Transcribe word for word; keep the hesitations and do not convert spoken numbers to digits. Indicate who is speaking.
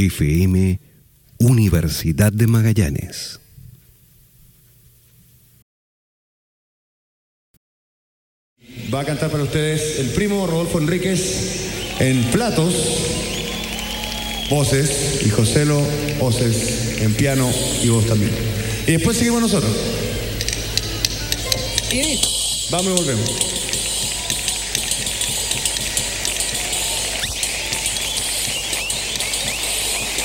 Speaker 1: F M, Universidad de Magallanes.
Speaker 2: Va a cantar para ustedes el primo Rodolfo Enríquez en platos, voces, y Joselo Oces en piano y voz también. Y después seguimos nosotros. Vamos y volvemos.